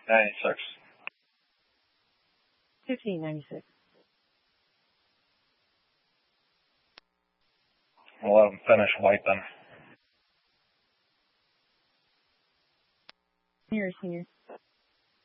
96. 1596. We'll let them finish wiping. Senior.